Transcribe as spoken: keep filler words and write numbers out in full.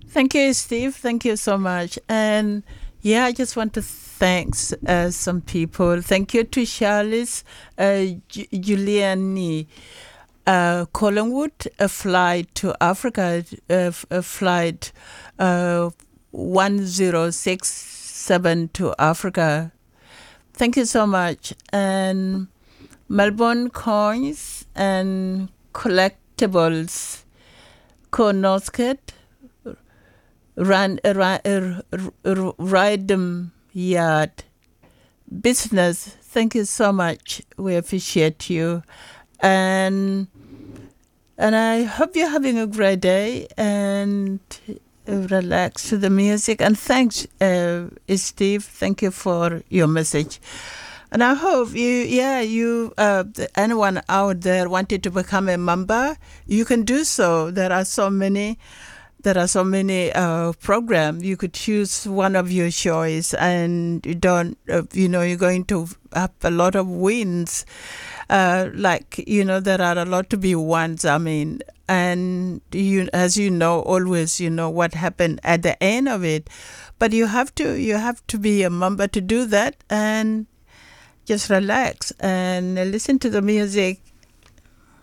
Thank you, Steve. Thank you so much. And yeah, I just want to thank uh, some people. Thank you to Charles, uh, Ju- Giuliani, uh, Collingwood, a flight to Africa, uh, a flight uh, one zero six seven to Africa. Thank you so much. And Melbourne Coins and Collectibles, Cornosket, Ran, uh, Rydom Yard Business. Thank you so much. We appreciate you. And and I hope you're having a great day and uh, relax to the music. And thanks, uh, Steve. Thank you for your message. And I hope you, yeah, you, uh, anyone out there wanted to become a member, you can do so. There are so many, there are so many uh, programs. You could choose one of your choice, and you don't, uh, you know, you're going to have a lot of wins. Uh, like, you know, there are a lot to be won. I mean, and you, as you know, always, you know what happened at the end of it. But you have to, you have to be a member to do that, and just relax and listen to the music